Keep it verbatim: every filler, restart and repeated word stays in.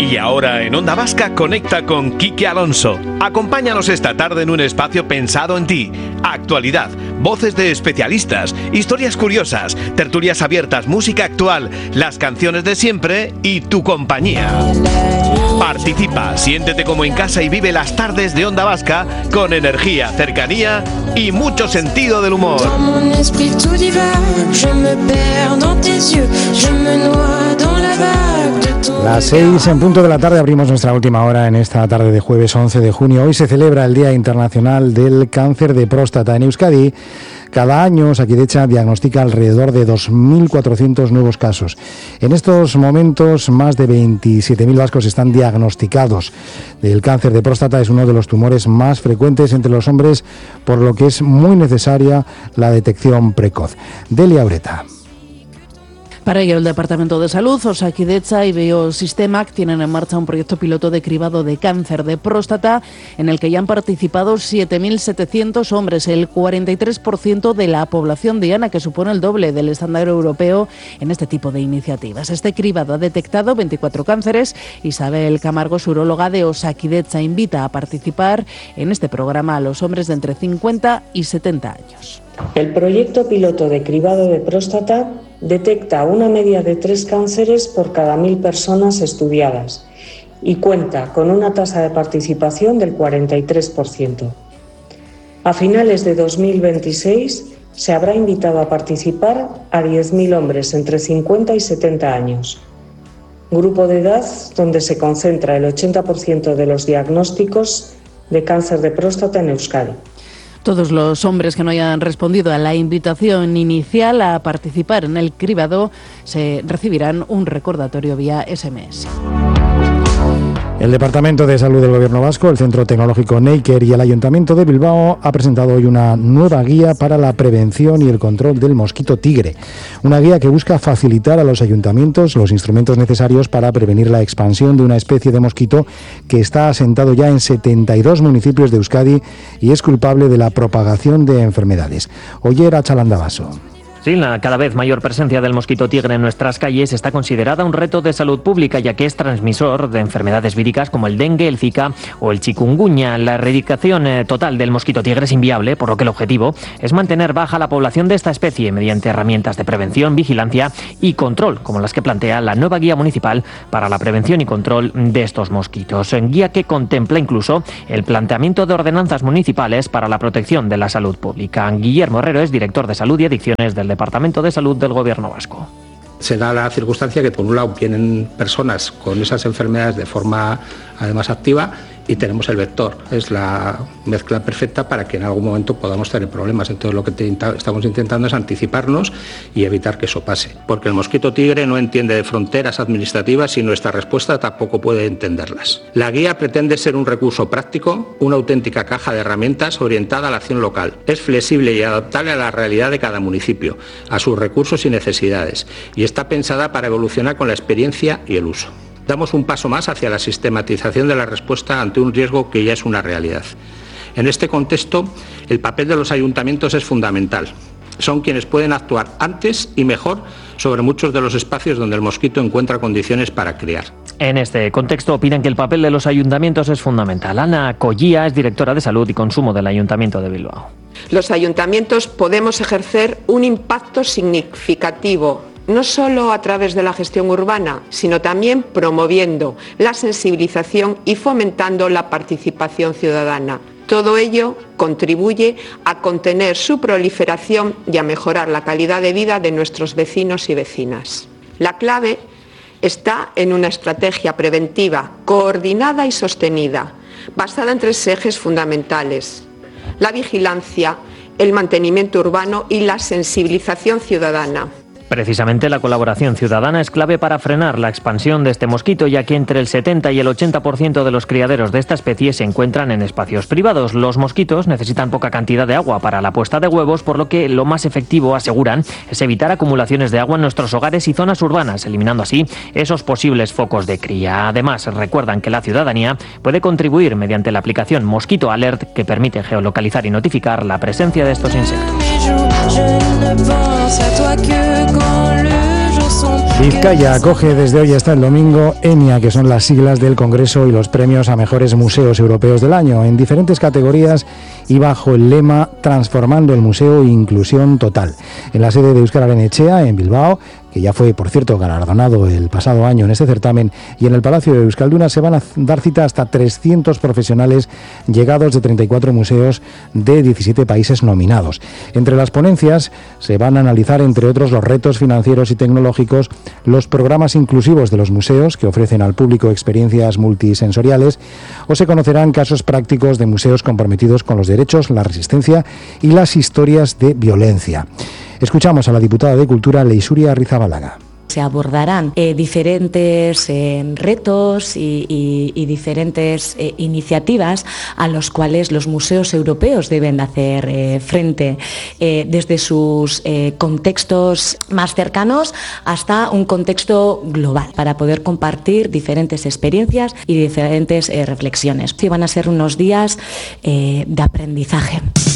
Y ahora en Onda Vasca conecta con Quique Alonso. Acompáñanos esta tarde en un espacio pensado en ti. Actualidad, voces de especialistas, historias curiosas, tertulias abiertas, música actual, las canciones de siempre y tu compañía. Participa, siéntete como en casa y vive las tardes de Onda Vasca con energía, cercanía y mucho sentido del humor. Las seis en punto de la tarde abrimos nuestra última hora en esta tarde de jueves once de junio. Hoy se celebra el Día Internacional del Cáncer de Próstata. En Euskadi, cada año Osakidetza diagnostica alrededor de dos mil cuatrocientos nuevos casos. En estos momentos, más de veintisiete mil vascos están diagnosticados. El cáncer de próstata es uno de los tumores más frecuentes entre los hombres, por lo que es muy necesaria la detección precoz. Delia Ureta. Para ello, el Departamento de Salud, Osakidetza y Biosistemac tienen en marcha un proyecto piloto de cribado de cáncer de próstata en el que ya han participado siete mil setecientos hombres, el cuarenta y tres por ciento de la población diana, que supone el doble del estándar europeo en este tipo de iniciativas. Este cribado ha detectado veinticuatro cánceres. Isabel Camargo, uróloga de Osakidetza, invita a participar en este programa a los hombres de entre cincuenta y setenta años. El proyecto piloto de cribado de próstata detecta una media de tres cánceres por cada mil personas estudiadas y cuenta con una tasa de participación del cuarenta y tres por ciento. A finales de dos mil veintiséis se habrá invitado a participar a diez mil hombres entre cincuenta y setenta años, grupo de edad donde se concentra el ochenta por ciento de los diagnósticos de cáncer de próstata en Euskadi. Todos los hombres que no hayan respondido a la invitación inicial a participar en el cribado se recibirán un recordatorio vía ese eme ese. El Departamento de Salud del Gobierno Vasco, el Centro Tecnológico Neiker y el Ayuntamiento de Bilbao ha presentado hoy una nueva guía para la prevención y el control del mosquito tigre. Una guía que busca facilitar a los ayuntamientos los instrumentos necesarios para prevenir la expansión de una especie de mosquito que está asentado ya en setenta y dos municipios de Euskadi y es culpable de la propagación de enfermedades. Oyer a Chalandavaso. Sí, la cada vez mayor presencia del mosquito tigre en nuestras calles está considerada un reto de salud pública, ya que es transmisor de enfermedades víricas como el dengue, el zika o el chikungunya. La erradicación eh, total del mosquito tigre es inviable, por lo que el objetivo es mantener baja la población de esta especie mediante herramientas de prevención, vigilancia y control, como las que plantea la nueva guía municipal para la prevención y control de estos mosquitos. Guía que contempla incluso el planteamiento de ordenanzas municipales para la protección de la salud pública. Guillermo Herrero es director de Salud y Adicciones del Departamento de Salud del Gobierno Vasco. Se da la circunstancia que, por un lado, vienen personas con esas enfermedades de forma, además, activa, y tenemos el vector. Es la mezcla perfecta para que en algún momento podamos tener problemas. Entonces, lo que te, estamos intentando es anticiparnos y evitar que eso pase. Porque el mosquito tigre no entiende de fronteras administrativas y nuestra respuesta tampoco puede entenderlas. La guía pretende ser un recurso práctico, una auténtica caja de herramientas orientada a la acción local. Es flexible y adaptable a la realidad de cada municipio, a sus recursos y necesidades, y está pensada para evolucionar con la experiencia y el uso. Damos un paso más hacia la sistematización de la respuesta ante un riesgo que ya es una realidad. En este contexto, el papel de los ayuntamientos es fundamental. Son quienes pueden actuar antes y mejor sobre muchos de los espacios donde el mosquito encuentra condiciones para criar. En este contexto opinan que el papel de los ayuntamientos es fundamental. Ana Collía es directora de Salud y Consumo del Ayuntamiento de Bilbao. Los ayuntamientos podemos ejercer un impacto significativo, no solo a través de la gestión urbana, sino también promoviendo la sensibilización y fomentando la participación ciudadana. Todo ello contribuye a contener su proliferación y a mejorar la calidad de vida de nuestros vecinos y vecinas. La clave está en una estrategia preventiva, coordinada y sostenida, basada en tres ejes fundamentales: la vigilancia, el mantenimiento urbano y la sensibilización ciudadana. Precisamente la colaboración ciudadana es clave para frenar la expansión de este mosquito, ya que entre el setenta y el ochenta por ciento de los criaderos de esta especie se encuentran en espacios privados. Los mosquitos necesitan poca cantidad de agua para la puesta de huevos, por lo que lo más efectivo, aseguran, es evitar acumulaciones de agua en nuestros hogares y zonas urbanas, eliminando así esos posibles focos de cría. Además, recuerdan que la ciudadanía puede contribuir mediante la aplicación Mosquito Alert, que permite geolocalizar y notificar la presencia de estos insectos. Je ne pense à toi que quand le jour sombre. Vizcaya acoge desde hoy hasta el domingo ENIA, que son las siglas del Congreso y los premios a mejores museos europeos del año, en diferentes categorías y bajo el lema Transformando el Museo Inclusión Total. En la sede de Euskal Arenetxea, en Bilbao, que ya fue, por cierto, galardonado el pasado año en este certamen, y en el Palacio de Euskalduna se van a dar cita hasta trescientos profesionales llegados de treinta y cuatro museos de diecisiete países nominados. Entre las ponencias se van a analizar, entre otros, los retos financieros y tecnológicos, los programas inclusivos de los museos que ofrecen al público experiencias multisensoriales, o se conocerán casos prácticos de museos comprometidos con los derechos, la resistencia y las historias de violencia. Escuchamos a la diputada de Cultura, Leixuria Arrizabalaga. Se abordarán eh, diferentes eh, retos y, y, y diferentes eh, iniciativas a los cuales los museos europeos deben hacer eh, frente, eh, desde sus eh, contextos más cercanos hasta un contexto global, para poder compartir diferentes experiencias y diferentes eh, reflexiones. Y van a ser unos días eh, de aprendizaje.